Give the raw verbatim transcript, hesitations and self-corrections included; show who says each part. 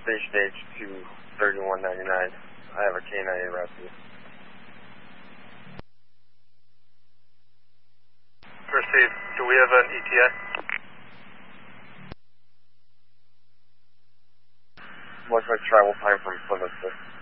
Speaker 1: station H two thirty-one ninety-nine. I have a K nine en route to you.
Speaker 2: Received. Do we have an E T A?
Speaker 1: Much like travel time from Plymouth, sir.